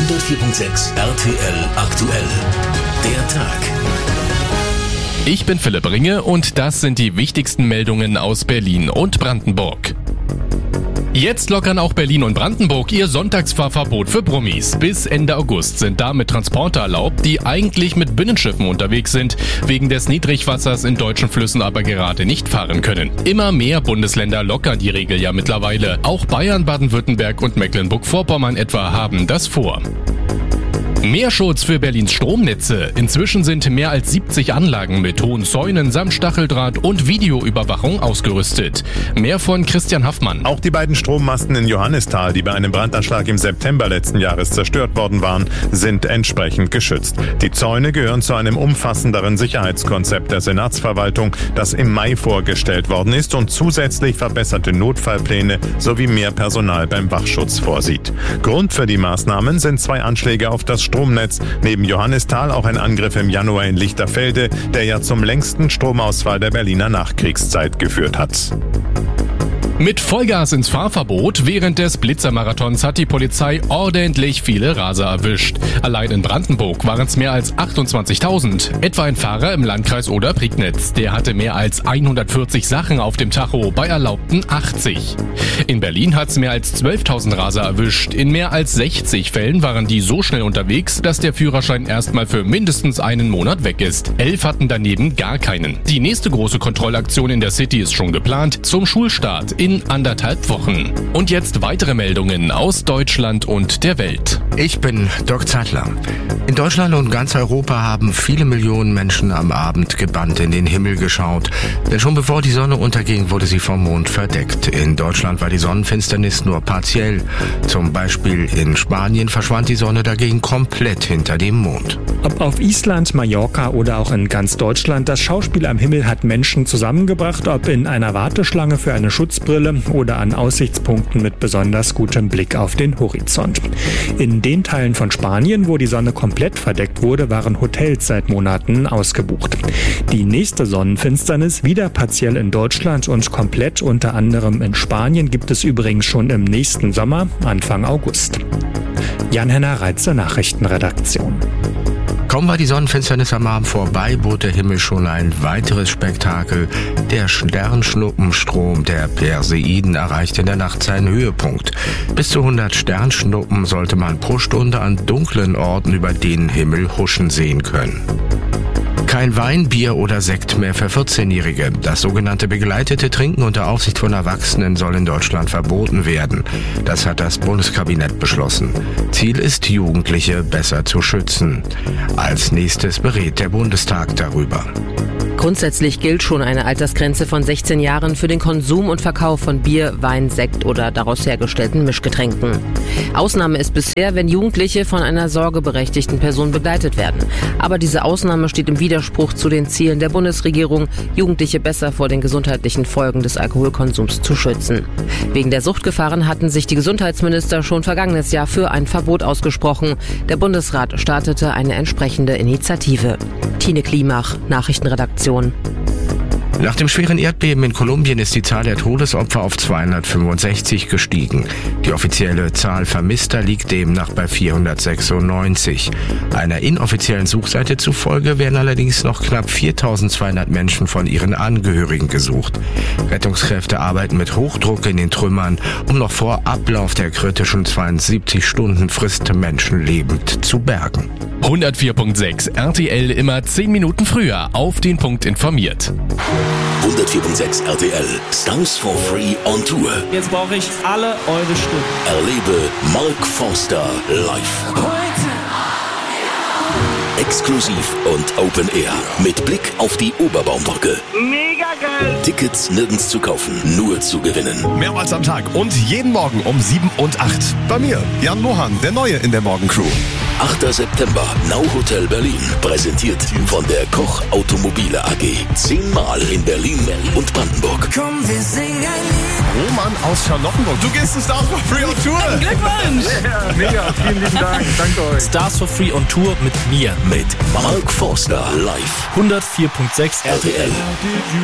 104.6 RTL aktuell. Der Tag. Ich bin Philipp Ringe und das sind die wichtigsten Meldungen aus Berlin und Brandenburg. Jetzt lockern auch Berlin und Brandenburg ihr Sonntagsfahrverbot für Brummis. Bis Ende August sind damit Transporter erlaubt, die eigentlich mit Binnenschiffen unterwegs sind, wegen des Niedrigwassers in deutschen Flüssen aber gerade nicht fahren können. Immer mehr Bundesländer lockern die Regel ja mittlerweile. Auch Bayern, Baden-Württemberg und Mecklenburg-Vorpommern etwa haben das vor. Mehr Schutz für Berlins Stromnetze. Inzwischen sind mehr als 70 Anlagen mit hohen Zäunen samt Stacheldraht und Videoüberwachung ausgerüstet. Mehr von Christian Haffmann. Auch die beiden Strommasten in Johannisthal, die bei einem Brandanschlag im September letzten Jahres zerstört worden waren, sind entsprechend geschützt. Die Zäune gehören zu einem umfassenderen Sicherheitskonzept der Senatsverwaltung, das im Mai vorgestellt worden ist und zusätzlich verbesserte Notfallpläne sowie mehr Personal beim Wachschutz vorsieht. Grund für die Maßnahmen sind 2 Anschläge auf das Stromnetz, neben Johannisthal auch ein Angriff im Januar in Lichterfelde, der ja zum längsten Stromausfall der Berliner Nachkriegszeit geführt hat. Mit Vollgas ins Fahrverbot während des Blitzermarathons hat die Polizei ordentlich viele Raser erwischt. Allein in Brandenburg waren es mehr als 28.000. Etwa ein Fahrer im Landkreis Oder-Prignitz. Der hatte mehr als 140 Sachen auf dem Tacho bei erlaubten 80. In Berlin hat es mehr als 12.000 Raser erwischt. In mehr als 60 Fällen waren die so schnell unterwegs, dass der Führerschein erstmal für mindestens einen Monat weg ist. 11 hatten daneben gar keinen. Die nächste große Kontrollaktion in der City ist schon geplant zum Schulstart in 1,5 Wochen. Und jetzt weitere Meldungen aus Deutschland und der Welt. Ich bin Dirk Zeitler. In Deutschland und ganz Europa haben viele Millionen Menschen am Abend gebannt in den Himmel geschaut. Denn schon bevor die Sonne unterging, wurde sie vom Mond verdeckt. In Deutschland war die Sonnenfinsternis nur partiell. Zum Beispiel in Spanien verschwand die Sonne dagegen komplett hinter dem Mond. Ob auf Island, Mallorca oder auch in ganz Deutschland, das Schauspiel am Himmel hat Menschen zusammengebracht, ob in einer Warteschlange für eine Schutzbrille oder an Aussichtspunkten mit besonders gutem Blick auf den Horizont. In den Teilen von Spanien, wo die Sonne komplett verdeckt wurde, waren Hotels seit Monaten ausgebucht. Die nächste Sonnenfinsternis, wieder partiell in Deutschland und komplett unter anderem in Spanien, gibt es übrigens schon im nächsten Sommer, Anfang August. Jan-Henner Reitze, Nachrichtenredaktion. Kaum war die Sonnenfinsternis am Abend vorbei, bot der Himmel schon ein weiteres Spektakel. Der Sternschnuppenstrom der Perseiden erreichte in der Nacht seinen Höhepunkt. Bis zu 100 Sternschnuppen sollte man pro Stunde an dunklen Orten über den Himmel huschen sehen können. Kein Wein, Bier oder Sekt mehr für 14-Jährige. Das sogenannte begleitete Trinken unter Aufsicht von Erwachsenen soll in Deutschland verboten werden. Das hat das Bundeskabinett beschlossen. Ziel ist, Jugendliche besser zu schützen. Als nächstes berät der Bundestag darüber. Grundsätzlich gilt schon eine Altersgrenze von 16 Jahren für den Konsum und Verkauf von Bier, Wein, Sekt oder daraus hergestellten Mischgetränken. Ausnahme ist bisher, wenn Jugendliche von einer sorgeberechtigten Person begleitet werden. Aber diese Ausnahme steht im Widerspruch zu den Zielen der Bundesregierung, Jugendliche besser vor den gesundheitlichen Folgen des Alkoholkonsums zu schützen. Wegen der Suchtgefahren hatten sich die Gesundheitsminister schon vergangenes Jahr für ein Verbot ausgesprochen. Der Bundesrat startete eine entsprechende Initiative. Tine Klimach, Nachrichtenredaktion. Nach dem schweren Erdbeben in Kolumbien ist die Zahl der Todesopfer auf 265 gestiegen. Die offizielle Zahl Vermisster liegt demnach bei 496. Einer inoffiziellen Suchseite zufolge werden allerdings noch knapp 4.200 Menschen von ihren Angehörigen gesucht. Rettungskräfte arbeiten mit Hochdruck in den Trümmern, um noch vor Ablauf der kritischen 72-Stunden-Frist Menschen lebend zu bergen. 104.6 RTL immer 10 Minuten früher auf den Punkt informiert. 104.6 RTL Stars for Free on Tour. Jetzt brauche ich alle eure Stimmen. Erlebe Mark Forster live. Exklusiv und Open Air. Mit Blick auf die Oberbaumbrücke. Mega geil! Tickets nirgends zu kaufen, nur zu gewinnen. Mehrmals am Tag und jeden Morgen um 7 und 8. Bei mir, Jan Mohan, der Neue in der Morgencrew. 8. September, Now Hotel Berlin. Präsentiert von der Koch Automobile AG. 10-mal in Berlin und Brandenburg. Komm, wir singen ein Lied. Roman aus Charlottenburg. Du gehst zu Stars for Free on Tour. Glückwunsch! Ja, mega, vielen lieben Dank, danke euch. Stars for Free on Tour mit mir. Mit Mark Forster live. 104.6 RTL.